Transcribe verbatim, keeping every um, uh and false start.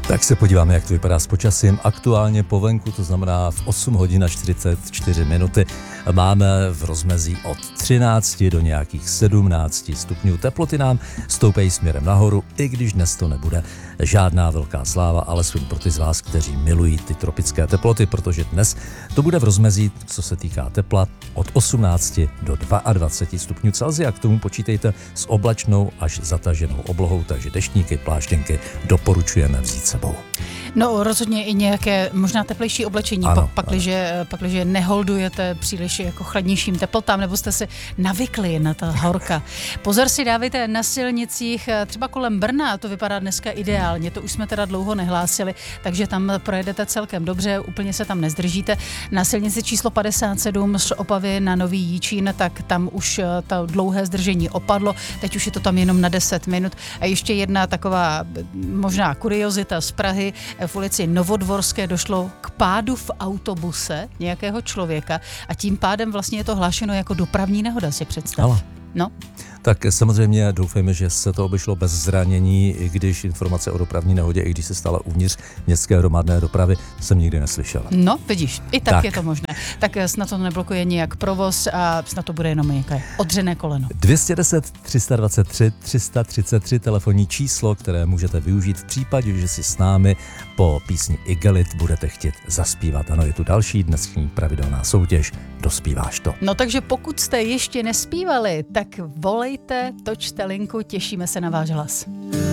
Tak se podíváme, jak to vypadá s počasím. Aktuálně po venku, to znamená v osm hodin a čtyřicet čtyři minuty, máme v rozmezí od třinácti do nějakých sedmnácti stupňů. Teploty nám stoupají směrem nahoru, i když dnes to nebude žádná velká sláva, alespoň pro ty z vás, kteří milují ty tropické teploty, protože dnes to bude v rozmezí, co se týká tepla, od osmnácti do dvaceti dvou stupňů Celsia. K tomu počítejte s oblačnou až zataženou oblohou, takže deštníky, pláštěnky doporučujeme vzít sebou. No rozhodně i nějaké možná teplejší oblečení, ano, pakliže, pakliže neholdujete příliš jako chladnějším teplotám, nebo jste si navykli na ta horka. Pozor si dávejte na silnicích, třeba kolem Brna, to vypadá dneska ideálně, to už jsme teda dlouho nehlásili, takže tam projedete celkem dobře, úplně se tam nezdržíte. Na silnici číslo padesát sedm z Opavy na Nový Jičín, tak tam už to dlouhé zdržení opadlo, teď už je to tam jenom na deset minut. A ještě jedna taková možná kuriozita z Prahy. V ulici Novodvorské došlo k pádu v autobuse nějakého člověka a tím pádem vlastně je to hlášeno jako dopravní nehoda, si představ. Ale. No. Tak samozřejmě doufejme, že se to obešlo bez zranění, i když informace o dopravní nehodě, i když se stala uvnitř městské hromadné dopravy, jsem nikdy neslyšel. No, vidíš, i tak, tak je to možné. Tak snad to neblokuje nijak provoz a snad to bude jenom nějaké odřené koleno. dvě stě deset, tři sta dvacet tři, tři sta třicet tři telefonní číslo, které můžete využít v případě, že si s námi po písni Igelit budete chtít zaspívat. Ano, je tu další dnešní pravidelná soutěž. Dospíváš to. No takže pokud jste ještě nespívali, tak volejte, točte linku, těšíme se na váš hlas.